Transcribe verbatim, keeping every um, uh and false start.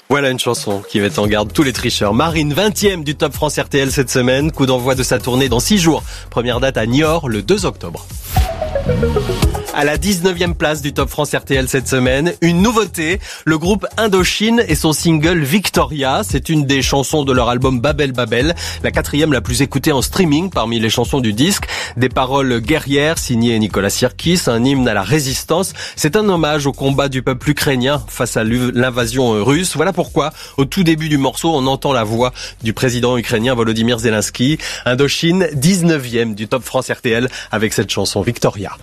Voilà une chanson qui met en garde tous les tricheurs. Marine, vingtième du Top France R T L cette semaine. Coup d'envoi de sa tournée dans six jours. Première date à Niort le deux octobre. À la dix-neuvième place du Top France R T L cette semaine, une nouveauté, le groupe Indochine et son single Victoria. C'est une des chansons de leur album Babel Babel, la quatrième la plus écoutée en streaming parmi les chansons du disque. Des paroles guerrières signées Nicolas Sirkis, un hymne à la résistance. C'est un hommage au combat du peuple ukrainien face à l'invasion russe. Voilà pourquoi, au tout début du morceau, on entend la voix du président ukrainien Volodymyr Zelensky. Indochine, dix-neuvième du Top France R T L avec cette chanson Victoria.